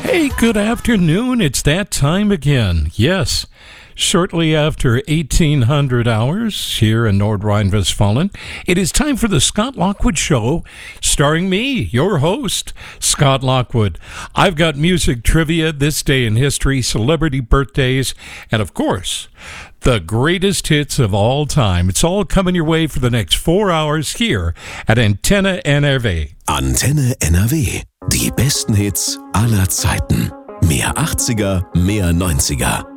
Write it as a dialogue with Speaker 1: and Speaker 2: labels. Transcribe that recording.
Speaker 1: Hey, good afternoon. It's that time again. Yes, shortly after 1800 hours here in Nordrhein-Westfalen, it is time for the Scott Lockwood Show, starring me, your host, Scott Lockwood. I've got music trivia, this day in history, celebrity birthdays, and of course, the greatest hits of all time. It's all coming your way for the next 4 hours here at Antenne NRW.
Speaker 2: Antenne NRW. Die besten Hits aller Zeiten. Mehr 80er, mehr 90er.